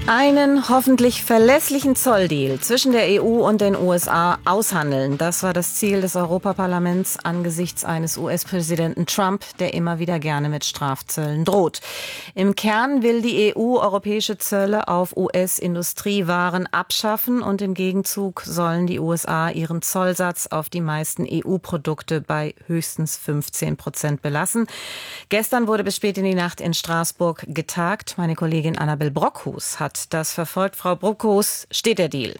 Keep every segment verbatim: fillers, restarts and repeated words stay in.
Einen hoffentlich verlässlichen Zolldeal zwischen der E U und den U S A aushandeln. Das war das Ziel des Europaparlaments angesichts eines U S-Präsidenten Trump, der immer wieder gerne mit Strafzöllen droht. Im Kern will die E U europäische Zölle auf U S-Industriewaren abschaffen und im Gegenzug sollen die U S A ihren Zollsatz auf die meisten E U-Produkte bei höchstens fünfzehn Prozent belassen. Gestern wurde bis spät in die Nacht in Straßburg getagt. Meine Kollegin Annabel Brockhus hat das verfolgt. Frau Brockhus, steht der Deal?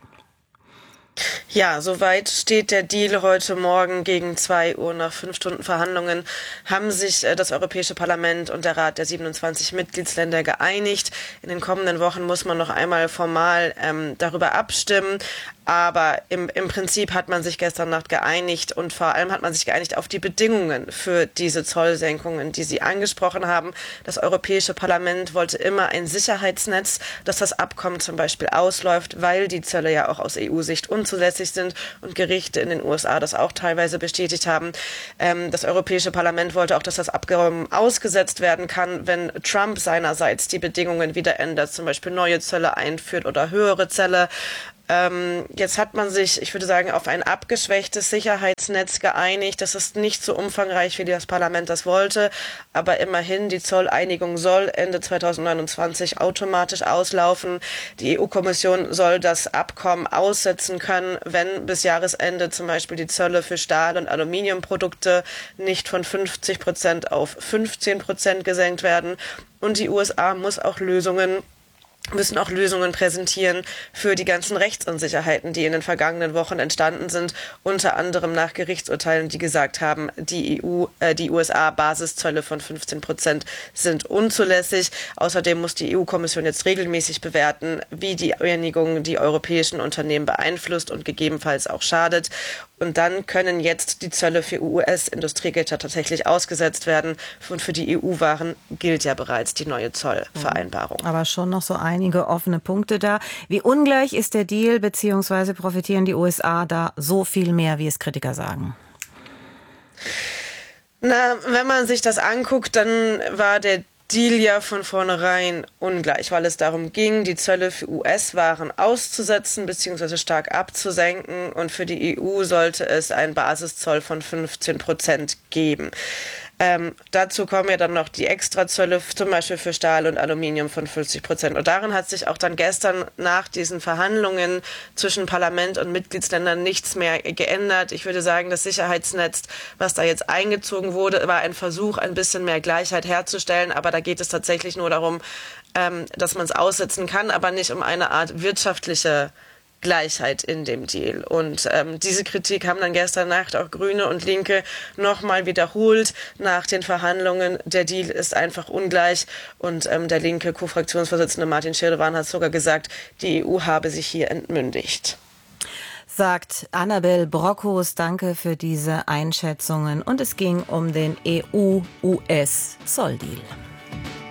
Ja, soweit steht der Deal. Heute Morgen gegen zwei Uhr nach fünf Stunden Verhandlungen haben sich das Europäische Parlament und der Rat der siebenundzwanzig Mitgliedsländer geeinigt. In den kommenden Wochen muss man noch einmal formal ähm, darüber abstimmen. Aber im, im Prinzip hat man sich gestern Nacht geeinigt und vor allem hat man sich geeinigt auf die Bedingungen für diese Zollsenkungen, die Sie angesprochen haben. Das Europäische Parlament wollte immer ein Sicherheitsnetz, dass das Abkommen zum Beispiel ausläuft, weil die Zölle ja auch aus E U-Sicht unzulässig sind und Gerichte in den U S A das auch teilweise bestätigt haben. Ähm, das Europäische Parlament wollte auch, dass das Abkommen ausgesetzt werden kann, wenn Trump seinerseits die Bedingungen wieder ändert, zum Beispiel neue Zölle einführt oder höhere Zölle. Ähm, jetzt hat man sich, ich würde sagen, auf ein abgeschwächtes Sicherheitsnetz geeinigt. Das ist nicht so umfangreich, wie das Parlament das wollte, aber immerhin, die Zolleinigung soll Ende zweitausendneunundzwanzig automatisch auslaufen. Die E U-Kommission soll das Abkommen aussetzen können, wenn bis Jahresende zum Beispiel die Zölle für Stahl- und Aluminiumprodukte nicht von fünfzig Prozent auf fünfzehn Prozent gesenkt werden. Und die U S A muss auch Lösungen müssen auch Lösungen präsentieren für die ganzen Rechtsunsicherheiten, die in den vergangenen Wochen entstanden sind, unter anderem nach Gerichtsurteilen, die gesagt haben, die E U, äh, die U S A-Basiszölle von fünfzehn Prozent sind unzulässig. Außerdem muss die E U-Kommission jetzt regelmäßig bewerten, wie die Einigung die europäischen Unternehmen beeinflusst und gegebenenfalls auch schadet. Und dann können jetzt die Zölle für U S-Industriegüter tatsächlich ausgesetzt werden. Und für die E U-Waren gilt ja bereits die neue Zollvereinbarung. Aber schon noch so einige offene Punkte da. Wie ungleich ist der Deal, beziehungsweise profitieren die U S A da so viel mehr, wie es Kritiker sagen? Na, wenn man sich das anguckt, dann war der Deal ja von vornherein ungleich, weil es darum ging, die Zölle für U S-Waren auszusetzen bzw. stark abzusenken und für die E U sollte es einen Basiszoll von fünfzehn Prozent geben. Ähm, dazu kommen ja dann noch die Extrazölle, zum Beispiel für Stahl und Aluminium von fünfzig Prozent. Und darin hat sich auch dann gestern nach diesen Verhandlungen zwischen Parlament und Mitgliedsländern nichts mehr geändert. Ich würde sagen, das Sicherheitsnetz, was da jetzt eingezogen wurde, war ein Versuch, ein bisschen mehr Gleichheit herzustellen. Aber da geht es tatsächlich nur darum, ähm, dass man es aussetzen kann, aber nicht um eine Art wirtschaftliche Gleichheit in dem Deal. Und ähm, diese Kritik haben dann gestern Nacht auch Grüne und Linke nochmal wiederholt nach den Verhandlungen. Der Deal ist einfach ungleich und ähm, der linke Co-Fraktionsvorsitzende Martin Schirdewan hat sogar gesagt, die E U habe sich hier entmündigt. Sagt Annabel Brockhus, danke für diese Einschätzungen. Und es ging um den E U-U S-Zolldeal.